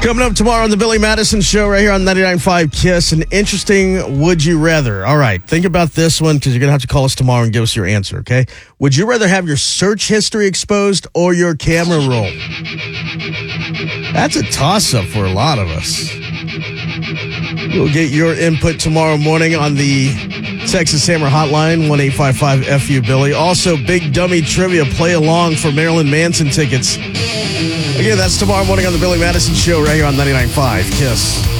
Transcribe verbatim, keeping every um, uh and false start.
Coming up tomorrow on the Billy Madison Show right here on ninety-nine point five KISS, an interesting would you rather. All right, think about this one because you're going to have to call us tomorrow and give us your answer, okay? Would you rather have your search history exposed or your camera roll? That's a toss-up for a lot of us. We'll get your input tomorrow morning on the Texas Hammer Hotline, one eight five five F U Billy. Also, Big Dummy Trivia, play along for Marilyn Manson tickets. Again, that's tomorrow morning on the Billy Madison Show right here on ninety-nine point five KISS.